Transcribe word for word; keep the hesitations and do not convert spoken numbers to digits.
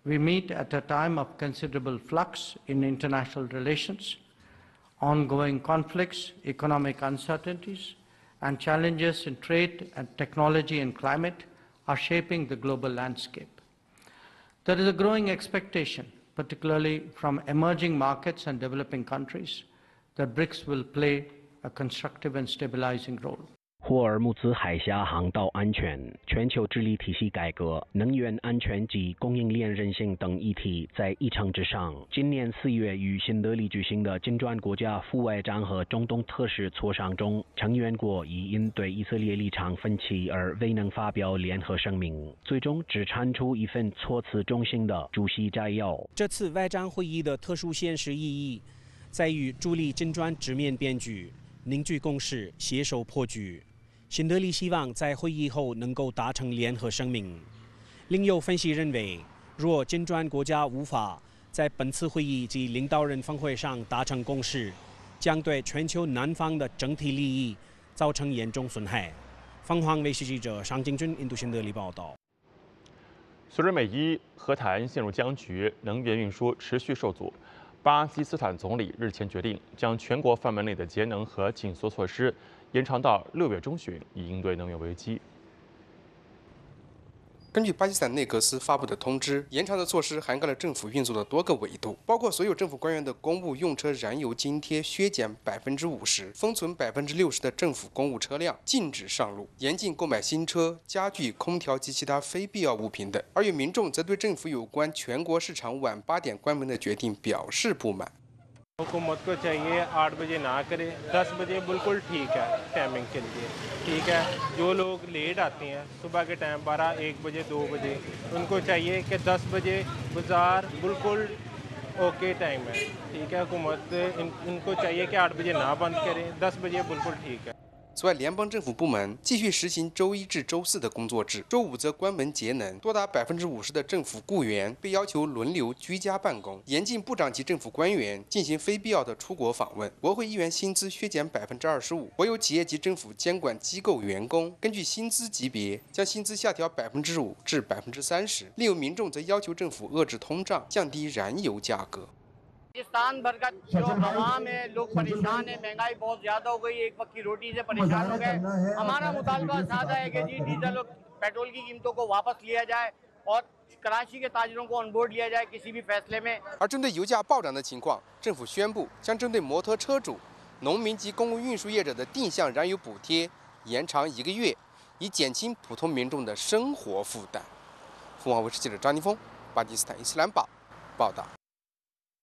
We meet at a time of considerable flux in international relations, ongoing conflicts, economic uncertainties, and challenges in trade and technology and climate are shaping the global landscape. There is a growing expectation, particularly from emerging markets and developing countries, that BRICS will play a constructive and stabilizing role. 霍尔木兹海峡航道安全、全球治理体系改革、能源安全及供应链韧性等议题在议程之上。今年四月于新德里举行的金砖国家副外长和中东特使磋商中，成员国已因对以色列立场分歧而未能发表联合声明，最终只产出一份措辞中性的主席摘要。 这次外长会议的特殊现实意义，在于助力金砖直面变局，凝聚共识，携手破局。 新德里希望在会议后能够达成联合声明。另有分析认为，若金砖国家无法在本次会议及领导人峰会上达成共识，将对全球南方的整体利益造成严重损害。凤凰卫视记者尚敬军印度新德里报道。 随着美伊和谈陷入僵局，能源运输持续受阻。 巴基斯坦总理日前决定将全国范围内的节能和紧缩措施延长到六月中旬，以应对能源危机。 根据巴基斯坦内阁司发布的通知，延长的措施涵盖了政府运作的多个维度，包括所有政府官员的公务用车燃油津贴削减百分之五十，封存百分之六十的政府公务车辆，禁止上路，严禁购买新车、家具、空调及其他非必要物品等。而有民众则对政府有关全国市场晚八点关门的决定表示不满。 हुकूमत को चाहिए आठ बजे ना करे दस बजे बिल्कुल ठीक है टाइमिंग के लिए ठीक है जो लोग लेट आते हैं सुबह के टाइम बारह एक बजे दो बजे उनको चाहिए कि दस बजे बाज़ार बिल्कुल ओके टाइम है ठीक है हुकूमत इन, इनको चाहिए कि आठ बजे ना बंद करें दस बजे बिल्कुल ठीक है 此外，联邦政府部门继续实行周一至周四的工作制，周五则关门节能。多达百分之五十的政府雇员被要求轮流居家办公，严禁部长级政府官员进行非必要的出国访问。国会议员薪资削减百分之二十五，国有企业及政府监管机构员工根据薪资级别将薪资下调百分之五至百分之三十。另有民众则要求政府遏制通胀，降低燃油价格。 पाकिस्तान भर का जो आवाम है लोग परेशान है महंगाई बहुत ज्यादा हो गई एक वक्त की रोटी से परेशान हो गए हमारा मुतालबा सादा है कि जी डीजल और पेट्रोल की कीमतों को वापस लिया जाए और कराची के ताजरों को ऑनबोर्ड लिया जाए किसी भी फैसले में 而针对油价暴涨的情况，政府宣布将针对摩托车主、农民及公共运输业者的定向燃油补贴延长一个月，以减轻普通民众的生活负担。凤凰卫视记者张宁峰，巴基斯坦伊斯兰堡报道。